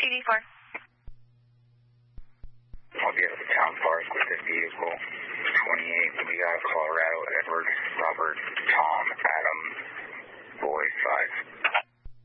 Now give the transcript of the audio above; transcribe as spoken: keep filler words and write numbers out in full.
C D four. I'll be at the town park with the vehicle. twenty-eight, we got Colorado, Edward, Robert, Tom, Adam, Boy, five.